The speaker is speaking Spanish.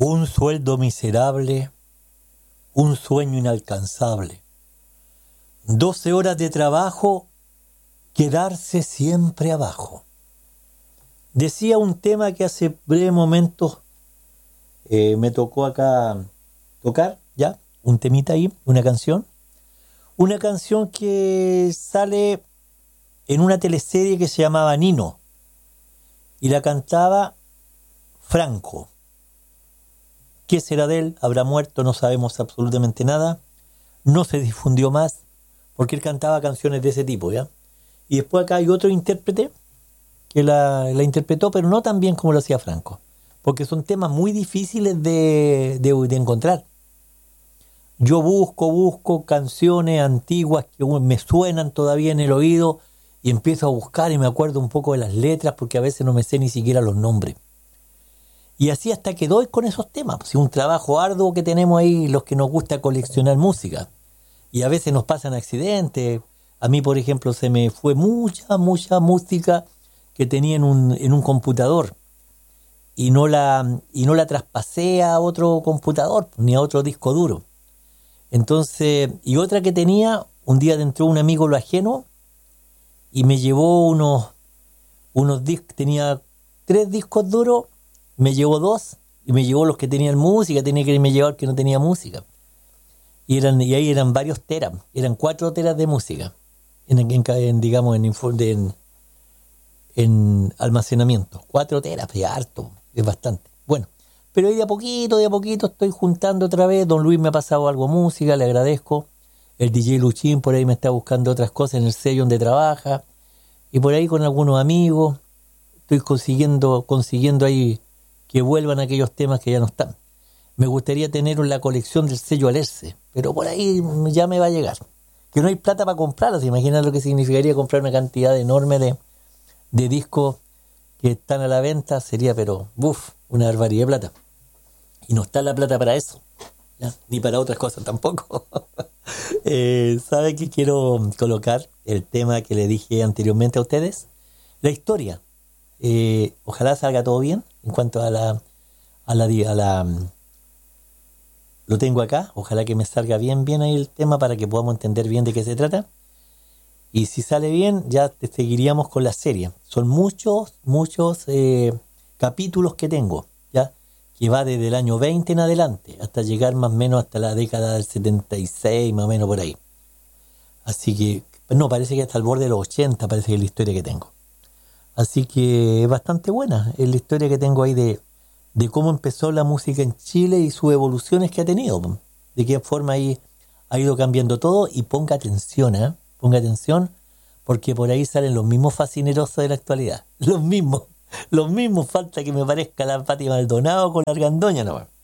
Un sueldo miserable, un sueño inalcanzable. 12 horas de trabajo, quedarse siempre abajo. Decía un tema que hace breves momentos me tocó acá tocar, ya, un temita ahí, una canción. Una canción que sale en una teleserie que se llamaba Nino y la cantaba Franco. ¿Qué será de él? ¿Habrá muerto? No sabemos absolutamente nada. No se difundió más porque él cantaba canciones de ese tipo, ¿ya? Y después acá hay otro intérprete que la interpretó, pero no tan bien como lo hacía Franco, porque son temas muy difíciles de encontrar. Yo busco canciones antiguas que me suenan todavía en el oído y empiezo a buscar y me acuerdo un poco de las letras porque a veces no me sé ni siquiera los nombres. Y así hasta que doy con esos temas. Pues, un trabajo arduo que tenemos ahí los que nos gusta coleccionar música. Y a veces nos pasan accidentes. A mí, por ejemplo, se me fue mucha música que tenía en un computador. Y no la traspasé a otro computador, ni a otro disco duro. Entonces, y otra que tenía, un día entró un amigo lo ajeno y me llevó unos discos, tenía 3 discos duros, me llevó 2 y me llevó los que tenían música, tenía que irme a llevar que no tenía música. Y ahí eran varios teras, eran 4 teras de música, en almacenamiento. 4 teras, es harto, es bastante. Bueno, pero ahí de a poquito estoy juntando otra vez. Don Luis me ha pasado algo música, le agradezco. El DJ Luchín por ahí me está buscando otras cosas en el sello donde trabaja. Y por ahí con algunos amigos estoy consiguiendo ahí que vuelvan aquellos temas que ya no están. Me gustaría tener la colección del sello Alerce, pero por ahí ya me va a llegar. Que no hay plata para comprarlas. Imagina lo que significaría comprar una cantidad enorme de discos que están a la venta. Sería, pero, una barbaridad de plata. Y no está la plata para eso, ¿ya? Ni para otras cosas tampoco. ¿Sabe qué quiero colocar? El tema que le dije anteriormente a ustedes. La historia. Ojalá salga todo bien en cuanto a la lo tengo acá, ojalá que me salga bien ahí el tema para que podamos entender bien de qué se trata. Y si sale bien, ya te seguiríamos con la serie. Son muchos capítulos que tengo, ¿ya? Que va desde el año 20 en adelante, hasta llegar más o menos hasta la década del 76, más o menos por ahí. Así que, no, parece que hasta el borde de los 80 parece que es la historia que tengo. Así que es bastante buena, es la historia que tengo ahí de cómo empezó la música en Chile y sus evoluciones que ha tenido, de qué forma ahí ha ido cambiando todo. Y ponga atención, porque por ahí salen los mismos fascinerosos de la actualidad, los mismos, falta que me parezca la Fátima Maldonado con la Argandoña nomás.